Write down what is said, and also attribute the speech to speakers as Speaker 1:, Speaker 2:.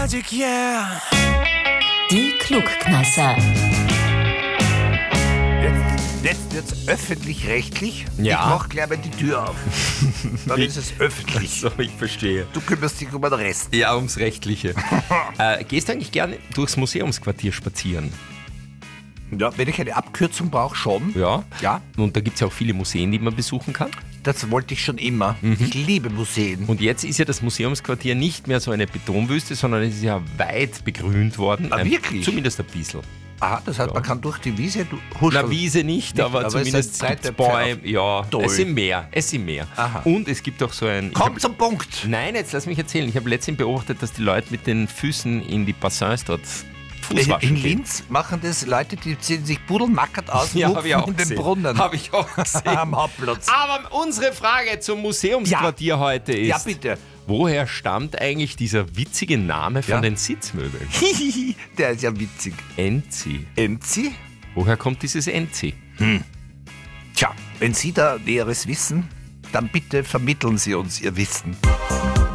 Speaker 1: Magic, yeah.
Speaker 2: Die Klugkneiser.
Speaker 3: Jetzt wird's öffentlich-rechtlich.
Speaker 4: Ja.
Speaker 3: Ich mach gleich mal die Tür auf. Dann ist es öffentlich.
Speaker 4: So, ich verstehe.
Speaker 3: Du kümmerst dich um den Rest.
Speaker 4: Ja, ums Rechtliche. Gehst du eigentlich gerne durchs Museumsquartier spazieren?
Speaker 3: Ja, wenn ich eine Abkürzung brauche, schon.
Speaker 4: Ja.
Speaker 3: Ja,
Speaker 4: Und da gibt es ja auch viele Museen, die man besuchen kann.
Speaker 3: das wollte ich schon immer. Ich liebe Museen.
Speaker 4: Und jetzt ist ja das Museumsquartier nicht mehr so eine Betonwüste, sondern es ist ja weit begrünt worden.
Speaker 3: Ah, wirklich?
Speaker 4: Zumindest ein bisschen.
Speaker 3: Aha, das heißt, man kann durch die Wiese huscheln.
Speaker 4: Na, Wiese nicht, aber
Speaker 3: aber
Speaker 4: zumindest
Speaker 3: es sind
Speaker 4: gibt's
Speaker 3: breite
Speaker 4: Bäume.
Speaker 3: Pferde.
Speaker 4: Ja,
Speaker 3: Toll.
Speaker 4: es sind mehr.
Speaker 3: Aha.
Speaker 4: Und es gibt auch so ein...
Speaker 3: Komm zum Punkt.
Speaker 4: Nein, jetzt lass mich erzählen. Ich habe letztens beobachtet, dass die Leute mit den Füßen in die Bassins dort Fuß waschen
Speaker 3: In
Speaker 4: gehen.
Speaker 3: Linz machen das Leute, die ziehen sich pudelnackert aus
Speaker 4: Ja, habe ich auch
Speaker 3: in den
Speaker 4: gesehen.
Speaker 3: Brunnen
Speaker 4: Habe ich auch gesehen.
Speaker 3: am Hauptplatz.
Speaker 4: Aber unsere Frage zum Museumsquartier heute ist...
Speaker 3: Ja, bitte.
Speaker 4: Woher stammt eigentlich dieser witzige Name von
Speaker 3: Ja.
Speaker 4: den Sitzmöbeln?
Speaker 3: Der ist ja witzig.
Speaker 4: Enzi.
Speaker 3: Enzi?
Speaker 4: Woher kommt dieses Enzi?
Speaker 3: Tja, wenn Sie da Näheres wissen, dann bitte vermitteln Sie uns Ihr Wissen.